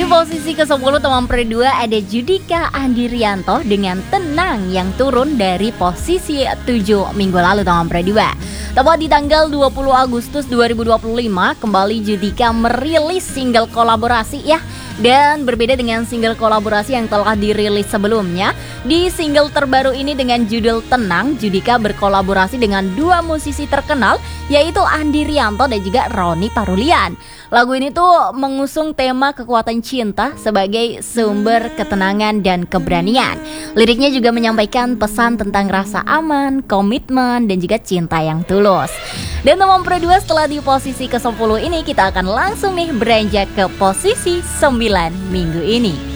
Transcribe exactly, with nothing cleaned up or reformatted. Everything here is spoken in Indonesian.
Di posisi ke sepuluh teman pre dua ada Judika Andirianto dengan Tenang yang turun dari posisi tujuh minggu lalu teman pre dua. Tepat di tanggal dua puluh Agustus dua ribu dua puluh lima kembali Judika merilis single kolaborasi ya. Dan berbeda dengan single kolaborasi yang telah dirilis sebelumnya, di single terbaru ini dengan judul Tenang, Judika berkolaborasi dengan dua musisi terkenal yaitu Andi Rianto dan juga Roni Parulian. Lagu ini tuh mengusung tema kekuatan cinta sebagai sumber ketenangan dan keberanian. Liriknya juga menyampaikan pesan tentang rasa aman, komitmen, dan juga cinta yang tulus. Dan teman Pro dua setelah di posisi ke sepuluh ini kita akan langsung nih beranjak ke posisi sembilan minggu ini.